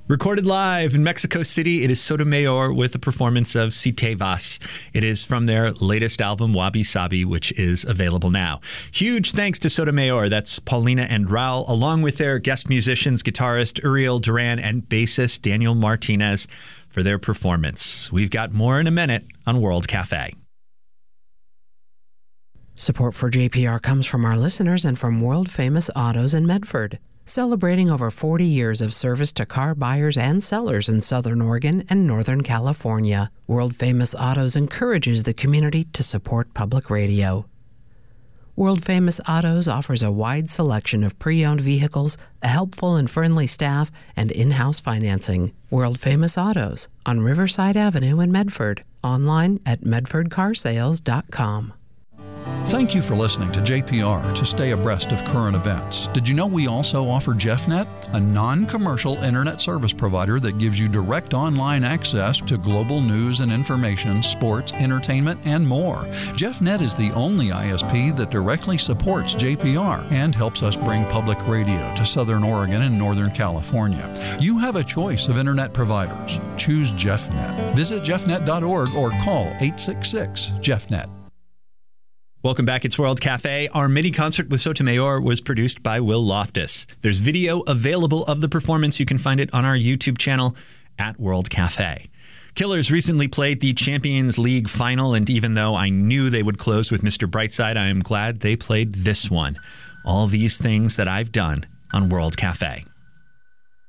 Recorded live in Mexico City, it is Sotomayor with a performance of Si Te Vas. It is from their latest album, Wabi Sabi, which is available now. Huge thanks to Sotomayor. That's Paulina and Raul, along with their guest musicians, guitarist Uriel Duran and bassist Daniel Martinez for their performance. We've got more in a minute on World Cafe. Support for JPR comes from our listeners and from World Famous Autos in Medford, celebrating over 40 years of service to car buyers and sellers in Southern Oregon and Northern California. World Famous Autos encourages the community to support public radio. World Famous Autos offers a wide selection of pre-owned vehicles, a helpful and friendly staff, and in-house financing. World Famous Autos on Riverside Avenue in Medford. Online at medfordcarsales.com. Thank you for listening to JPR to stay abreast of current events. Did you know we also offer JeffNet, a non-commercial internet service provider that gives you direct online access to global news and information, sports, entertainment, and more. JeffNet is the only ISP that directly supports JPR and helps us bring public radio to Southern Oregon and Northern California. You have a choice of internet providers. Choose JeffNet. Visit jeffnet.org or call 866-JeffNet. Welcome back. It's World Cafe. Our mini concert with Sotomayor was produced by Will Loftus. There's video available of the performance. You can find it on our YouTube channel at World Cafe. Killers recently played the Champions League final, and even though I knew they would close with Mr. Brightside, I am glad they played this one. All these things that I've done on World Cafe.